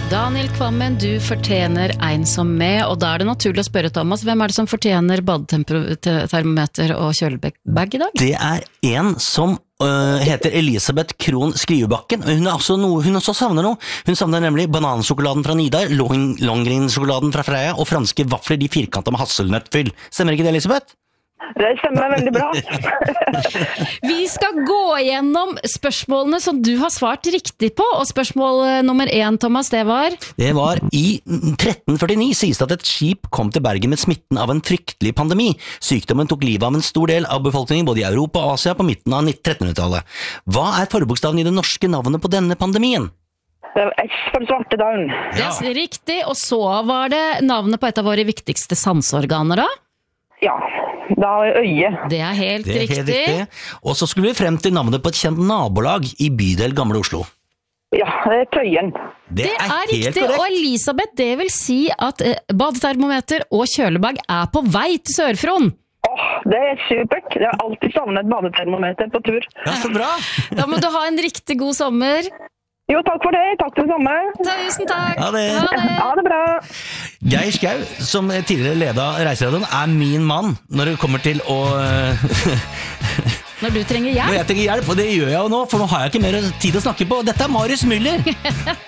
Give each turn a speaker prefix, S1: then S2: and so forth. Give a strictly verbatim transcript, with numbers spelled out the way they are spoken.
S1: Daniel Kvammen, du fortjener en som med, og da er det naturlig å spørre Thomas, hvem er det som fortjener badetermometer og kjølebag i dag?
S2: Det er en som uh, heter Elisabeth Krohn Skrivebakken, og hun er også noe, hun også savner noe. Hun savner nemlig banansjokoladen fra Nidar, long, Longgreen-sjokoladen fra Freia, og franske vafler de firkantet med hasselnøttfyll. Stemmer ikke det, Elisabeth?
S3: Det stemmer veldig bra.
S1: Vi skal gå gjennom spørsmålene som du har svart riktig på, og spørsmål nummer én, Thomas, det var?
S2: Det var i tretten førtini sies det at et skip kom til Bergen med smitten av en fryktelig pandemi. Sykdommen tok livet av en stor del av befolkningen både i Europa og Asia på midten av trettenhundretallet. Hva er forbokstaven i det norske navnet på denne pandemien?
S3: Det var S for svartedauden.
S1: Ja. Det er riktig, og så var det navnet på et av våre viktigste sanseorganer da?
S3: Ja, da er øye.
S1: Det er helt
S2: det er
S1: riktig.
S2: Helt riktig. Og så skulle vi frem til navnet på et kjent nabolag i bydel Gamle Oslo.
S3: Ja, det er Tøyen.
S2: Det,
S1: Det
S2: er,
S1: er
S2: helt
S1: riktig,
S2: korrekt.
S1: og Elisabeth, det vil si at eh, badetermometer og kjølebag er på vei til Sør-Fron.
S3: Åh, det er supert. Jeg har alltid savnet et badetermometer på tur.
S2: Ja, så bra.
S1: Da må du ha en riktig god sommer.
S3: Jo, takk for det. Takk til det samme.
S1: Tusen takk.
S2: Ha det.
S1: Ha det.
S3: Ha det bra.
S2: Geir Skau, som tidligere ledet Reiseradioen, er min mann når det kommer til å...
S1: Når du trenger
S2: Når
S1: hjelp.
S2: jeg trenger hjelp, og det gjør jeg jo nå, for nå har jeg ikke mer tid å snakke på. Dette er Marius Müller.